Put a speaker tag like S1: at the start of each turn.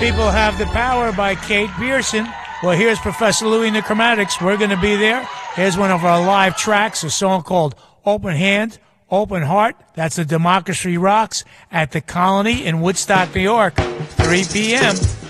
S1: People Have the Power by Kate Pearson. Well, here's Professor Louie and the Chromatics. We're going to be there. Here's one of our live tracks, a song called Open Hand, Open Heart. That's the Democracy Rocks at the Colony in Woodstock, New York, 3 p.m.